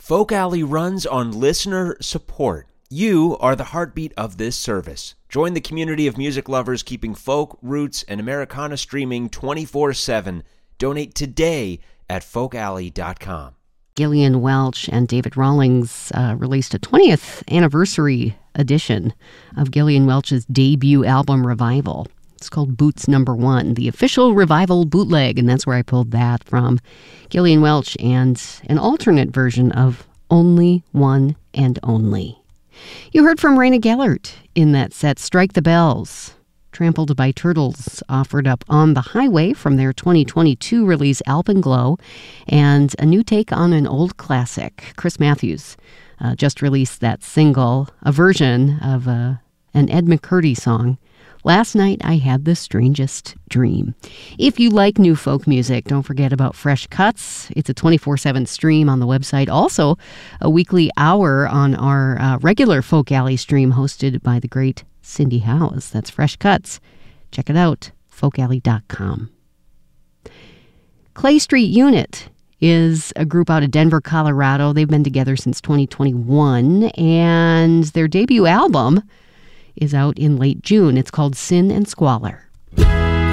Folk Alley runs on listener support. You are the heartbeat of this service. Join the community of music lovers keeping folk, roots, and Americana streaming 24/7. Donate today at folkalley.com. Gillian Welch and David Rawlings released a 20th anniversary edition of Gillian Welch's debut album, Revival. It's called Boots Number 1, the official Revival bootleg, and that's where I pulled that from. Gillian Welch and an alternate version of Only One and Only. You heard from Raina Gellert in that set, Strike the Bells. Trampled by Turtles offered up On the Highway from their 2022 release Alpenglow, and a new take on an old classic. Chris Matthews just released that single, a version of an Ed McCurdy song, Last Night I Had the Strangest Dream. If you like new folk music, don't forget about Fresh Cuts. It's a 24/7 stream on the website. Also, a weekly hour on our regular Folk Alley stream hosted by the great Cindy Howes. That's Fresh Cuts. Check it out, folkalley.com. Clay Street Unit is a group out of Denver, Colorado. They've been together since 2021, and their debut album is out in late June. It's called Sin and Squalor.